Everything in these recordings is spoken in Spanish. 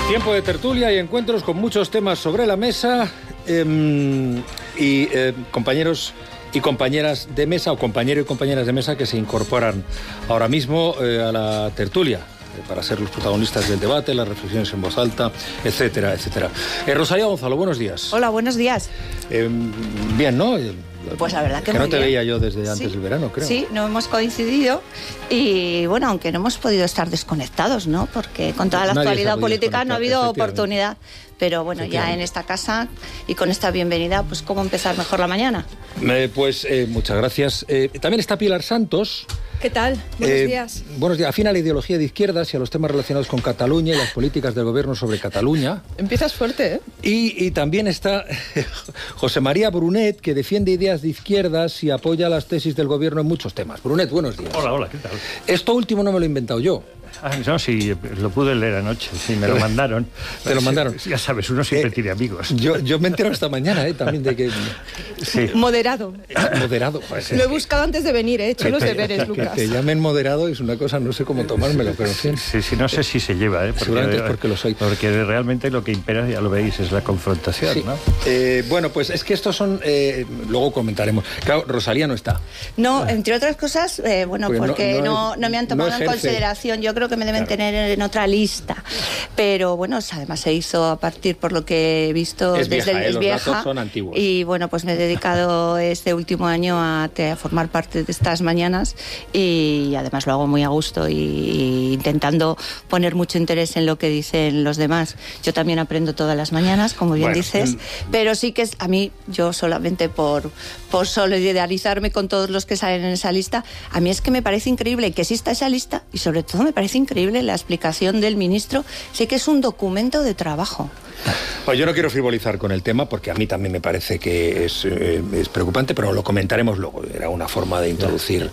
Tiempo de tertulia y encuentros con muchos temas sobre la mesa compañeros y compañeras de mesa o compañeros y compañeras de mesa que se incorporan ahora mismo a la tertulia para ser los protagonistas del debate, las reflexiones en voz alta, etcétera, etcétera. Rosalía Gonzalo, buenos días. Hola, buenos días. Bien, ¿no? Pues la verdad que muy no te bien. Veía yo desde antes del verano, creo. Sí, no hemos coincidido y bueno, aunque no hemos podido estar desconectados, ¿no? Porque con toda la actualidad política no ha habido oportunidad. Pero bueno, ya en esta casa y con esta bienvenida, pues ¿cómo empezar mejor la mañana? Muchas gracias. También está Pilar Santos. ¿Qué tal? Buenos días. Buenos días. Afín a la ideología de izquierdas y a los temas relacionados con Cataluña y las políticas del gobierno sobre Cataluña. Empiezas fuerte, ¿eh? Y también está José María Brunet, que defiende ideas de izquierdas y apoya las tesis del gobierno en muchos temas. Brunet, buenos días. Hola, ¿qué tal? Esto último no me lo he inventado yo. No, sí, lo pude leer anoche, sí, me lo mandaron. ¿Te lo mandaron? Ya sabes, uno siempre tiene amigos. Yo me entero esta mañana, también de que... Sí. Moderado. Moderado. Pues, lo he buscado antes de venir, he hecho los deberes, Lucas. Que te llamen moderado es una cosa, no sé cómo tomármelo, pero en fin. Sí, no sé si se lleva, porque, seguramente es porque lo soy. Porque realmente lo que impera, ya lo veis, es la confrontación, sí. ¿No? Bueno, pues es que estos son... luego comentaremos. Claro, Rosalía no está. No, entre otras cosas, porque no me han tomado en consideración. Yo creo que me deben tener en otra lista. Pero bueno, además se hizo a partir, por lo que he visto, es desde vieja, el los vieja. datos son antiguos. Y bueno, pues me he dedicado este último año a formar parte de estas mañanas y además lo hago muy a gusto y intentando poner mucho interés en lo que dicen los demás. Yo también aprendo todas las mañanas, como bien dices, pero sí que es a mí, yo solamente por solidarizarme con todos los que salen en esa lista, a mí es que me parece increíble que exista esa lista y sobre todo me parece increíble la explicación del ministro. Sé que es un documento de trabajo. Pues yo no quiero frivolizar con el tema porque a mí también me parece que es preocupante, pero lo comentaremos luego. Era una forma de introducir...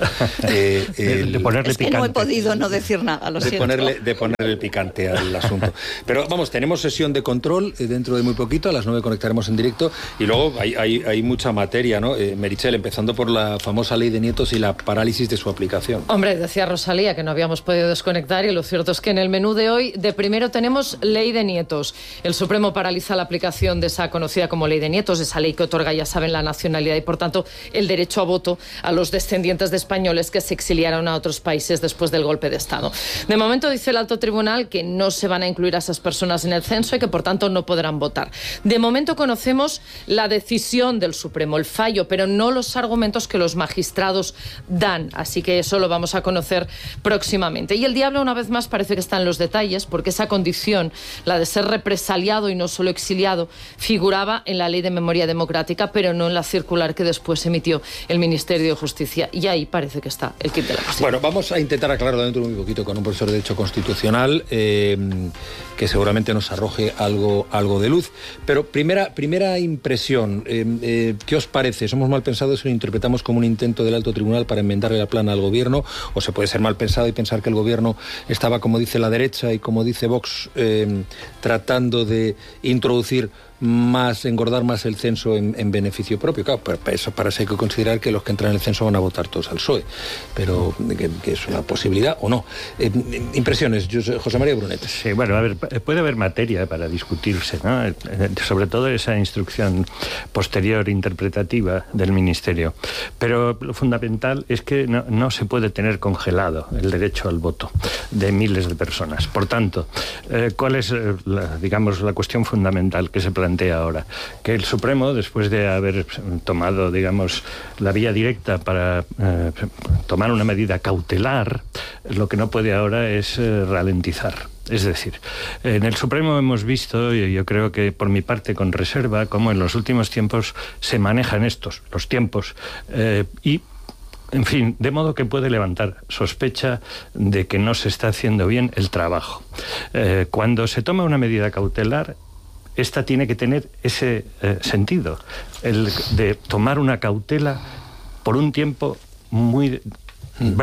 de ponerle picante. No he podido no decir nada, lo siento. De ponerle picante al asunto. Pero vamos, tenemos sesión de control dentro de muy poquito, a las 9 conectaremos en directo y luego hay mucha materia, ¿no? Meritxell, empezando por la famosa ley de nietos y la parálisis de su aplicación. Hombre, decía Rosalía que no habíamos podido desconectar y lo cierto es que en el menú de hoy, de primero tenemos ley de nietos. El Supremo paraliza la aplicación de esa conocida como ley de nietos, esa ley que otorga, ya saben, la nacionalidad y por tanto el derecho a voto a los descendientes de españoles que se exiliaron a otros países después del golpe de Estado. De momento dice el alto tribunal que no se van a incluir a esas personas en el censo y que por tanto no podrán votar. De momento conocemos la decisión del Supremo, el fallo, pero no los argumentos que los magistrados dan, así que eso lo vamos a conocer próximamente. Y el diablo una vez más parece que está en los detalles, porque esa condición, la de ser represaliado y no solo exiliado, figuraba en la Ley de Memoria Democrática, pero no en la circular que después emitió el Ministerio de Justicia. Y ahí parece que está el kit de la cuestión. Bueno, vamos a intentar aclararlo dentro de un poquito con un profesor de Derecho Constitucional que seguramente nos arroje algo de luz. Pero primera impresión, ¿qué os parece? ¿Somos mal pensados si lo interpretamos como un intento del alto tribunal para enmendarle la plana al gobierno? ¿O se puede ser mal pensado y pensar que el gobierno estaba, como dice la derecha y como dice Vox, tratando de introducir engordar más el censo en beneficio propio? Claro, para eso hay que considerar que los que entran en el censo van a votar todos al PSOE, pero que es una posibilidad o no. Impresiones, José María Brunet. Sí, bueno, a ver, puede haber materia para discutirse, ¿no? Sobre todo esa instrucción posterior interpretativa del Ministerio, pero lo fundamental es que no se puede tener congelado el derecho al voto de miles de personas. Por tanto, ¿cuál es la cuestión fundamental que se plantea ahora? Que el Supremo, después de haber tomado, la vía directa para tomar una medida cautelar, lo que no puede ahora es ralentizar. Es decir, en el Supremo hemos visto, y yo creo que por mi parte con reserva, cómo en los últimos tiempos se manejan los tiempos, y en fin, de modo que puede levantar sospecha de que no se está haciendo bien el trabajo. Cuando se toma una medida cautelar, esta tiene que tener ese sentido, el de tomar una cautela por un tiempo muy breve,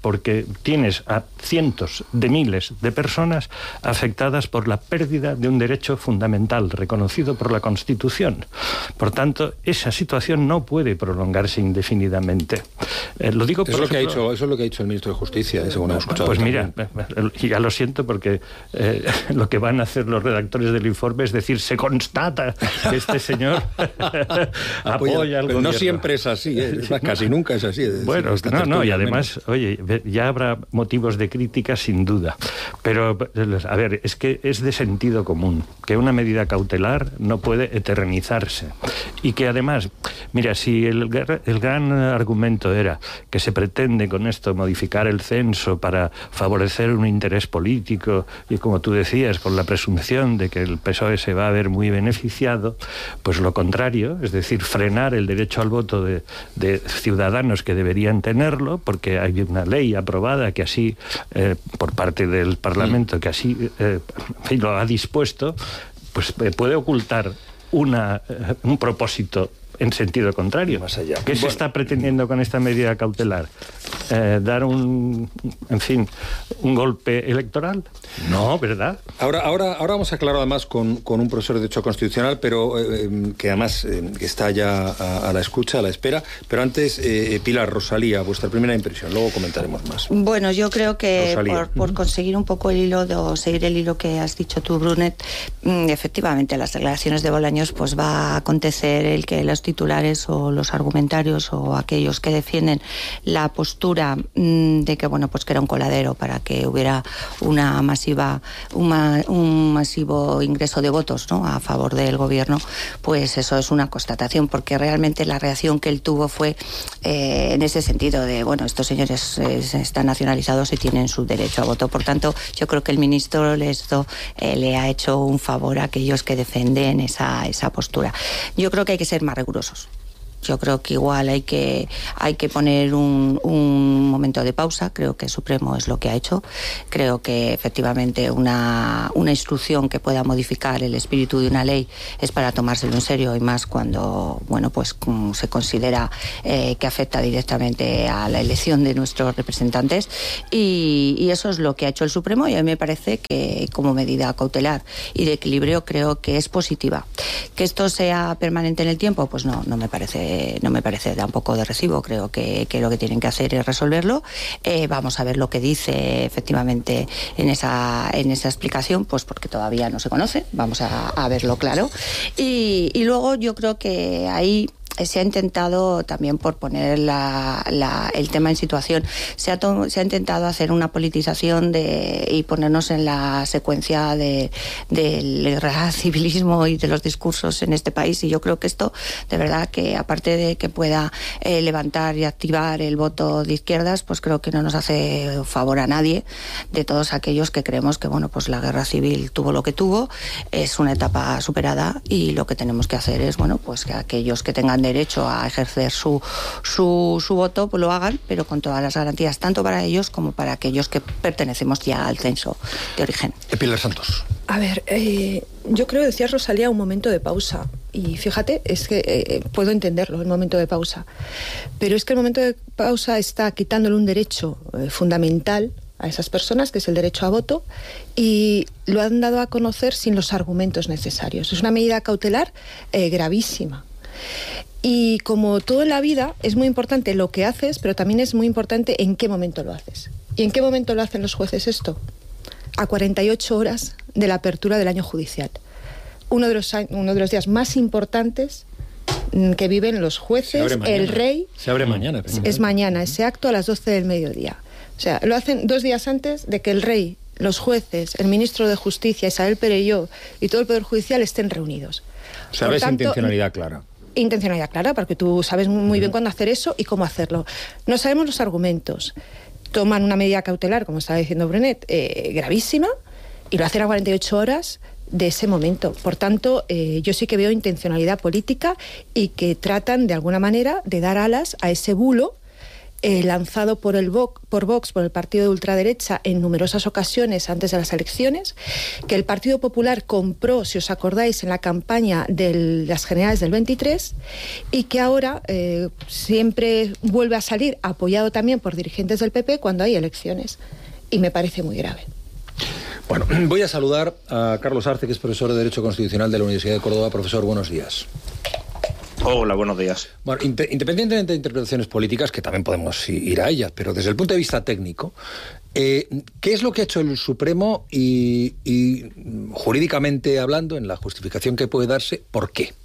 porque tienes a cientos de miles de personas afectadas por la pérdida de un derecho fundamental reconocido por la Constitución. Por tanto, esa situación no puede prolongarse indefinidamente. Lo digo por eso es lo que ha dicho el ministro de Justicia, según hemos escuchado. Pues mira, ya lo siento porque lo que van a hacer los redactores del informe es decir, se constata que este señor apoya al gobierno. No siempre es así, casi nunca es así. Bueno, y además, oye, ya habrá motivos de crítica sin duda, pero a ver, es que es de sentido común que una medida cautelar no puede eternizarse y que además, mira, si el gran argumento era que se pretende con esto modificar el censo para favorecer un interés político y, como tú decías, con la presunción de que el PSOE se va a ver muy beneficiado, pues lo contrario, es decir, frenar el derecho al voto de ciudadanos que deberían tenerlo, porque hay una ley aprobada que así, por parte del Parlamento, que así lo ha dispuesto, pues puede ocultar un propósito en sentido contrario. Más allá. ¿Qué se está pretendiendo con esta medida cautelar? ¿Dar un golpe electoral? No, ¿verdad? Ahora vamos a aclarar además con un profesor de Derecho Constitucional, pero que además que está ya a la escucha, a la espera. Pero antes, Pilar, Rosalía, vuestra primera impresión, luego comentaremos más. Bueno, yo creo que por conseguir un poco el hilo, seguir el hilo que has dicho tú, Brunet, efectivamente, las declaraciones de Bolaños, pues va a acontecer el que los titulares o los argumentarios o aquellos que defienden la postura de que, bueno, pues que era un coladero para que hubiera un masivo ingreso de votos, ¿no?, a favor del gobierno, pues eso es una constatación, porque realmente la reacción que él tuvo fue en ese sentido de, bueno, estos señores están nacionalizados y tienen su derecho a voto. Por tanto, yo creo que el ministro le ha hecho un favor a aquellos que defienden esa postura. Yo creo que hay que ser más rigurosos. Yo creo que igual hay que poner un momento de pausa. Creo que el Supremo es lo que ha hecho. Creo que efectivamente una instrucción que pueda modificar el espíritu de una ley es para tomárselo en serio, y más cuando, bueno, pues se considera que afecta directamente a la elección de nuestros representantes, y eso es lo que ha hecho el Supremo, y a mí me parece que como medida cautelar y de equilibrio creo que es positiva. Que esto sea permanente en el tiempo, pues no me parece tampoco de recibo. Creo que lo que tienen que hacer es resolverlo. Vamos a ver lo que dice efectivamente en esa explicación, pues porque todavía no se conoce. Vamos a verlo claro. Y luego yo creo que ahí se ha intentado también, por poner el tema en situación, se ha intentado hacer una politización y ponernos en la secuencia del civilismo y de los discursos en este país, y yo creo que esto, de verdad, que aparte de que pueda levantar y activar el voto de izquierdas, pues creo que no nos hace favor a nadie, de todos aquellos que creemos que, bueno, pues la guerra civil tuvo lo que tuvo, es una etapa superada, y lo que tenemos que hacer es, bueno, pues que aquellos que tengan derecho a ejercer su voto, pues lo hagan, pero con todas las garantías, tanto para ellos como para aquellos que pertenecemos ya al censo de origen. Pilar Santos. A ver, yo creo, decía Rosalía, un momento de pausa. Y fíjate, es que puedo entenderlo, el momento de pausa. Pero es que el momento de pausa está quitándole un derecho fundamental a esas personas, que es el derecho a voto, y lo han dado a conocer sin los argumentos necesarios. Es una medida cautelar gravísima. Y como todo en la vida, es muy importante lo que haces, pero también es muy importante en qué momento lo haces. ¿Y en qué momento lo hacen los jueces esto? A 48 horas de la apertura del año judicial. Uno de los días más importantes que viven los jueces, el rey. Se abre mañana. Es mañana, ese acto a las 12 del mediodía. O sea, lo hacen 2 días antes de que el rey, los jueces, el ministro de Justicia, Isabel Perelló y todo el Poder Judicial estén reunidos. O sea, ves intencionalidad clara. Intencionalidad clara, porque tú sabes muy bien cuándo hacer eso y cómo hacerlo. No sabemos los argumentos. Toman una medida cautelar, como estaba diciendo Brunet, gravísima, y lo hacen a 48 horas de ese momento. Por tanto, yo sí que veo intencionalidad política, y que tratan de alguna manera de dar alas a ese bulo lanzado por Vox, por el partido de ultraderecha, en numerosas ocasiones antes de las elecciones, que el Partido Popular compró, si os acordáis, en la campaña de las generales del 23, y que ahora siempre vuelve a salir apoyado también por dirigentes del PP cuando hay elecciones. Y me parece muy grave. Bueno, voy a saludar a Carlos Arce, que es profesor de Derecho Constitucional de la Universidad de Córdoba. Profesor, buenos días. Hola, buenos días. Bueno, independientemente de interpretaciones políticas, que también podemos ir a ellas, pero desde el punto de vista técnico, ¿qué es lo que ha hecho el Supremo y jurídicamente hablando, en la justificación que puede darse, por qué?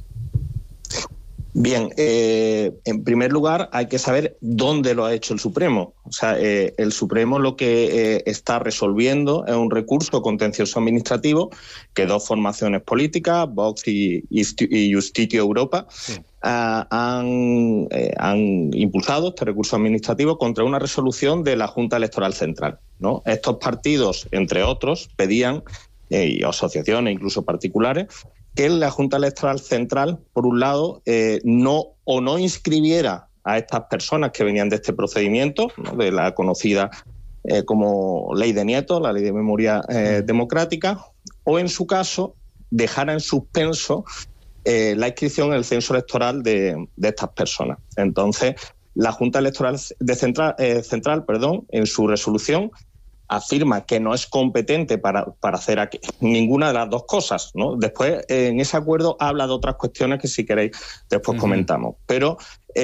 Bien, en primer lugar hay que saber dónde lo ha hecho el Supremo. O sea, el Supremo lo que está resolviendo es un recurso contencioso administrativo que dos formaciones políticas, Vox y Justizia Europa, sí, han impulsado este recurso administrativo contra una resolución de la Junta Electoral Central, ¿no? Estos partidos, entre otros, pedían, y asociaciones, incluso particulares, que la Junta Electoral Central, por un lado, no inscribiera a estas personas que venían de este procedimiento, ¿no?, de la conocida como Ley de Nietos, la Ley de Memoria Democrática, o en su caso dejara en suspenso la inscripción en el censo electoral de estas personas. Entonces, la Junta Electoral Central, en su resolución, afirma que no es competente para hacer aquí ninguna de las dos cosas, ¿no? Después, en ese acuerdo habla de otras cuestiones que, si queréis, después comentamos. Pero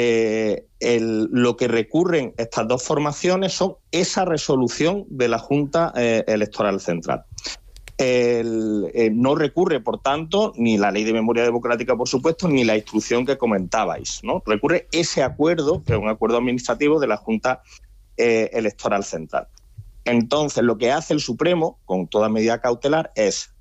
lo que recurren estas dos formaciones son esa resolución de la Junta Electoral Central. No recurre, por tanto, ni la Ley de Memoria Democrática, por supuesto, ni la instrucción que comentabais, ¿no? Recurre ese acuerdo, que es un acuerdo administrativo de la Junta Electoral Central. Entonces, lo que hace el Supremo, con toda medida cautelar, es,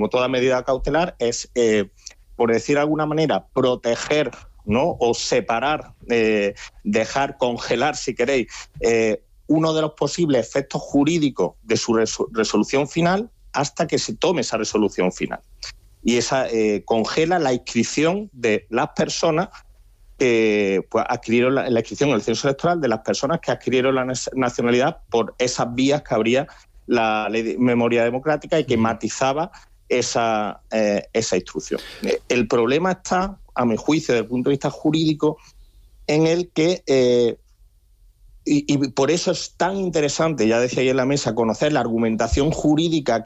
por decir de alguna manera, proteger, ¿no?, o separar, dejar congelar, si queréis, uno de los posibles efectos jurídicos de su resolución final hasta que se tome esa resolución final. Y esa congela la inscripción de las personas pues adquirieron la inscripción en el censo electoral de las personas que adquirieron la nacionalidad por esas vías que abría la Ley de Memoria Democrática y que matizaba esa instrucción. El problema está, a mi juicio, desde el punto de vista jurídico, en el que, y por eso es tan interesante, ya decía ahí en la mesa, conocer la argumentación jurídica